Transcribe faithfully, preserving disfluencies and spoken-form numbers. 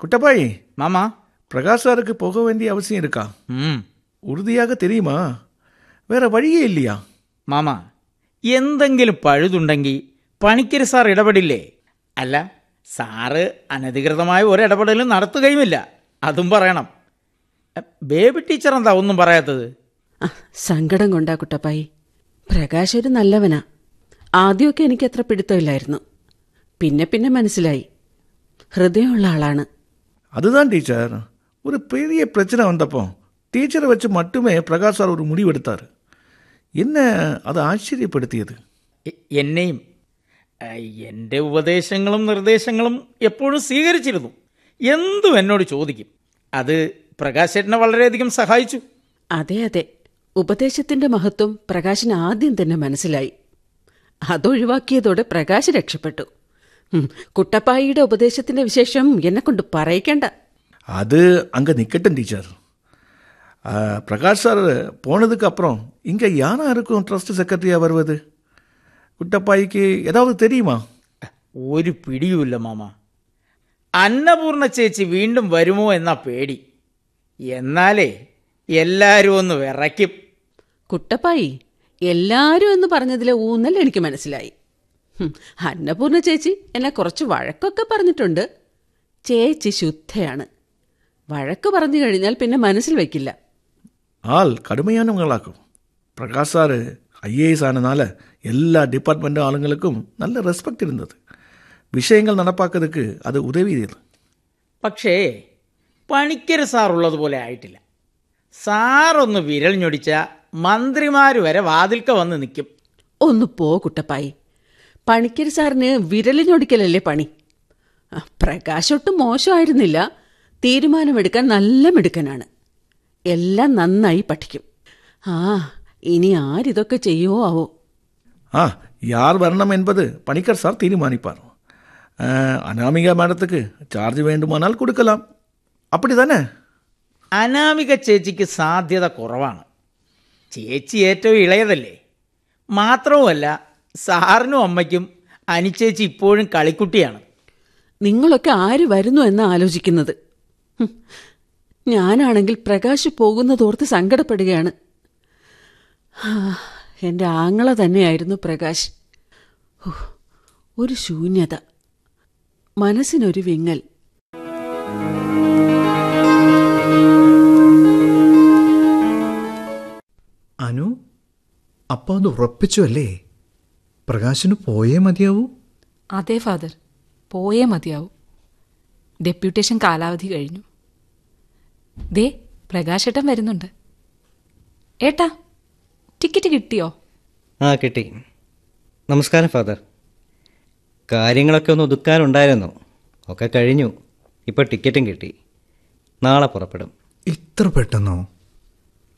குட்டப்பாய், மாமா, பிரகாஷ் சாருக்கு போக வேண்டிய அவசியம் இருக்கா? ம் ഉറുതിയാക തെരിയുമാ? വേറെ വഴിയേ ഇല്ലയാ? മാമാ, എന്തെങ്കിലും പഴുതുണ്ടെങ്കിൽ പണിക്കര് സാർ ഇടപെടില്ലേ? അല്ല, സാറ് അനധികൃതമായ ഒരു ഇടപെടലും നടത്തുകയുമില്ല, അതും പറയണം. ബേബി ടീച്ചർ എന്താ ഒന്നും പറയാത്തത്? സങ്കടം കൊണ്ടാ കുട്ടപ്പായി. പ്രകാശ് ഒരു നല്ലവനാ. ആദ്യമൊക്കെ എനിക്ക് അത്ര പിടുത്തമില്ലായിരുന്നു. പിന്നെ പിന്നെ മനസ്സിലായി, ഹൃദയമുള്ള ആളാണ്. அதுதான் டீச்சர், ஒரு பெரிய பிரச்சனை வந்தப்போ டீச்சரை வச்சு மட்டுமே பிரகாஷ் சார் ஒரு முடிவெடுத்தார். என்ன അത് ആശ്ചര്യപ്പെടുത്തിയത്? എന്നെയും എൻ്റെ ഉപദേശങ്ങളും നിർദ്ദേശങ്ങളും എപ്പോഴും സ്വീകരിച്ചിരുന്നു. എന്തും എന്നോട് ചോദിക്കും. അത് പ്രകാശ് ചേട്ടനെ വളരെയധികം സഹായിച്ചു. അതെ അതെ, ഉപദേശത്തിന്റെ മഹത്വം പ്രകാശിന് ആദ്യം തന്നെ മനസ്സിലായി. അതൊഴിവാക്കിയതോടെ പ്രകാശ് രക്ഷപ്പെട്ടു. കുട്ടപ്പായിയുടെ ഉപദേശത്തിന്റെ വിശേഷം എന്നെ കൊണ്ട് പറയിക്കണ്ട. அது அங்கே நிற்கட்டும் டீச்சர். பிரகாஷ் சார் போனதுக்கு அப்புறம் இங்கே யாரா இருக்கும் ட்ரஸ்ட் செக்ரட்டரியாக வருவது? കുട്ടപ്പായിക്ക് ഏതാവത് தெரியுமா? ഒരു പിടിയുമില്ല മാമ. അന്നപൂർണ ചേച്ചി വീണ്ടും വരുമോ എന്നാ പേടി. എന്നാലേ എല്ലാവരും ഒന്ന് വിറയ്ക്കും. കുട്ടപ്പായി, എല്ലാവരും എന്ന് പറഞ്ഞതിലെ ഊന്നൽ എനിക്ക് മനസ്സിലായി. അന്നപൂർണ ചേച്ചി എന്നെ കുറച്ച് വഴക്കൊക്കെ പറഞ്ഞിട്ടുണ്ട്. ചേച്ചി ശുദ്ധയാണ്. വഴക്ക് പറഞ്ഞു കഴിഞ്ഞാൽ പിന്നെ മനസ്സിൽ വയ്ക്കില്ല. ആൾ കടുമയാനവങ്ങളാക്കും. Prakash sir I A S ആനനാല എല്ലാ ഡിപ്പാർട്ട്മെൻ്റ് ആളുകൾക്കും നല്ല റെസ്പെക്റ്റ് ഇരുന്നത്. വിഷയങ്ങൾ നടപ്പാക്കുന്നതുക്ക് അത് ഉദവി ചെയ്തു. പക്ഷേ പണിക്കര് സാറുള്ളതുപോലെ ആയിട്ടില്ല. സാറൊന്ന് വിരൽ ഞൊടിച്ച മന്ത്രിമാർ വരെ വാതിൽക്ക വന്ന് നിൽക്കും. ഒന്ന് പോ കുട്ടപ്പായി. പണിക്കര് സാറിന് വിരലിഞ്ഞൊടിക്കലല്ലേ പണി. പ്രകാശൊട്ടും മോശമായിരുന്നില്ല. തീരുമാനമെടുക്കാൻ നല്ല മിടുക്കനാണ്. എല്ലാം നന്നായി പഠിക്കും. ആ, ഇനി ആരിതൊക്കെ ചെയ്യുമോ ആവോ. ആ, യാർ വരണം എൻപത് പണിക്കർ സാർ തീരുമാനിപ്പാർ. അനാമിക മാഡத்துக்கு ചാർജ് വേണ്ടുമാനാൽ കൊടുക്കലാം. അപ്പടി തന്നെ. അനാമിക ചേച്ചിക്ക് സാധ്യത കുറവാണ്. ചേച്ചി ഏറ്റവും ഇളയതല്ലേ. മാത്രവുമല്ല, സാറിനും അമ്മയ്ക്കും അനിച്ചേച്ചി ഇപ്പോഴും കളിക്കുട്ടിയാണ്. നിങ്ങളൊക്കെ ആര് വരുന്നു എന്ന് ആലോചിക്കുന്നത്. ഞാനാണെങ്കിൽ പ്രകാശ് പോകുന്നതോർത്ത് സങ്കടപ്പെടുകയാണ്. എൻ്റെ ആങ്ങള തന്നെയായിരുന്നു പ്രകാശ്. ഒരു ശൂന്യത, മനസ്സിനൊരു വിങ്ങൽ. അനു, അപ്പോൾ അത് ഉറപ്പിച്ചു അല്ലേ? പ്രകാശിന് പോയേ മതിയാവൂ? അതെ ഫാദർ, പോയേ മതിയാവൂ. ഡെപ്യൂട്ടേഷൻ കാലാവധി കഴിഞ്ഞു. ദേ, പ്രകാശേട്ടൻ വരുന്നുണ്ട്. ഏട്ടാ, ടിക്കറ്റ് കിട്ടിയോ? ആ, കിട്ടി. നമസ്കാരം ഫാദർ. കാര്യങ്ങളൊക്കെ ഒന്ന് ഒതുക്കാനുണ്ടായിരുന്നു. ഒക്കെ കഴിഞ്ഞു. ഇപ്പോൾ ടിക്കറ്റും കിട്ടി. നാളെ പുറപ്പെടും. ഇത്ര പെട്ടെന്നോ?